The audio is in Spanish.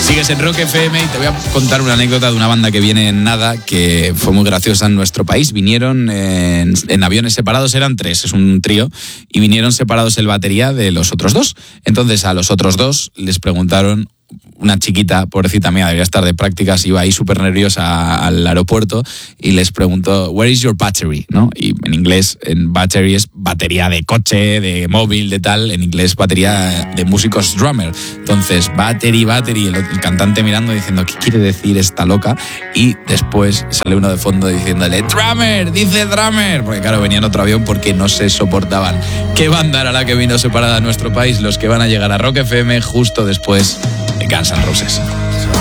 Sigues en Rock FM y te voy a contar una anécdota de una banda que viene en nada, que fue muy graciosa en nuestro país. Vinieron en aviones separados, eran 3, es un trío, y vinieron separados el batería de los otros 2. Entonces a los otros 2 les preguntaron, una chiquita, pobrecita mía, debería estar de prácticas, iba ahí súper nerviosa al aeropuerto y les preguntó, where is your battery? ¿No? Y en inglés, en battery es batería de coche, de móvil, de tal. En inglés, batería de músicos, drummer. Entonces, battery, el cantante mirando diciendo, ¿qué quiere decir esta loca? Y después sale uno de fondo diciéndole, drummer, dice drummer. Porque claro, venía en otro avión porque no se soportaban. ¿Qué banda era la que vino separada a nuestro país? Los que van a llegar a Rock FM justo después de Guns N' Roses.